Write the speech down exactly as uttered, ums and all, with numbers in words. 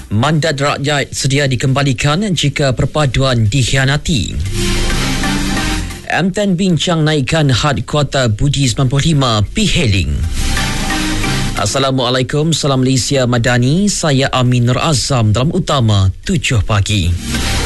Mandat rakyat sedia dikembalikan jika perpaduan dikhianati. M ten bincang naikkan had kuota Budi sembilan puluh lima P-Hailing. Assalamualaikum, salam Malaysia Madani. Saya Amin Nur Azam dalam utama tujuh pagi.